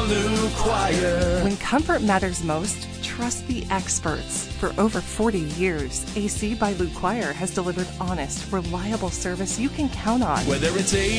Lou Choir. When comfort matters most, trust the experts. For over 40 years, AC by Lou Choir has delivered honest, reliable service you can count on. Whether it's